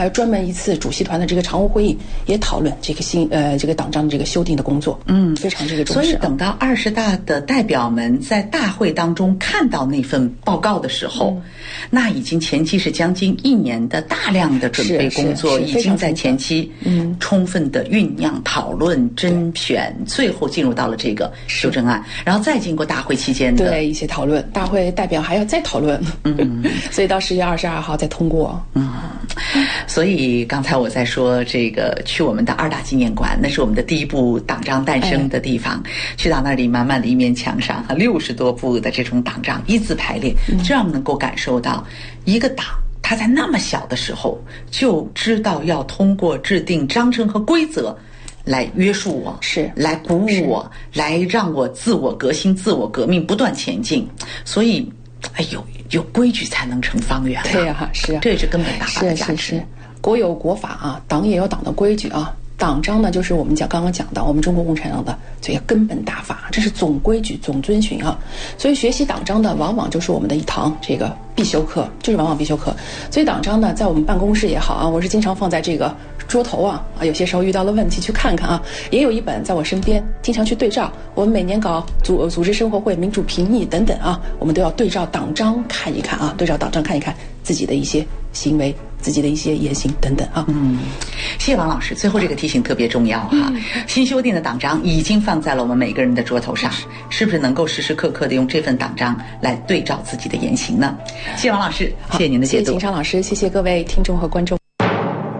还有专门一次主席团的这个常务会议，也讨论这个这个党章的这个修订的工作，非常这个重视。 所以等到20大的代表们在大会当中看到那份报告的时候，那已经前期是将近1年的大量的准备工作，已经在前期充分的酝酿、讨论、甄选，最后进入到了这个修正案，然后再经过大会期间的一些讨论，大会代表还要再讨论，所以到10月22号再通过。 所以刚才我在说这个去我们的2大纪念馆，那是我们的第一部党章诞生的地方，去到那里满满的一面墙上60多部的这种党章依次排列，这样能够感受到一个党他在那么小的时候就知道要通过制定章程和规则来约束我， 是来鼓舞我，来让我自我革新、自我革命，不断前进。所以有规矩才能成方圆。 对啊，是啊， 这也是根本大法的价值。 是国有国法啊，党也有党的规矩啊。党章呢，就是我们刚刚讲到我们中国共产党的这个根本大法，这是总规矩、总遵循啊。所以学习党章呢，往往就是我们的一堂这个必修课，就是往往必修课。所以党章呢，在我们办公室也好啊，我是经常放在这个桌头啊，有些时候遇到了问题去看看啊，也有一本在我身边，经常去对照。我们每年搞组织生活会、民主评议等等啊，我们都要对照党章看一看啊，对照党章看一看自己的一些行为、自己的一些言行等等啊。 谢谢王老师，最后这个提醒特别重要哈。新修订的党章已经放在了我们每个人的桌头上，是不是能够时时刻刻的用这份党章来对照自己的言行呢？谢谢王老师，谢谢您的解读。 谢谢秦昌老师，谢谢各位听众和观众。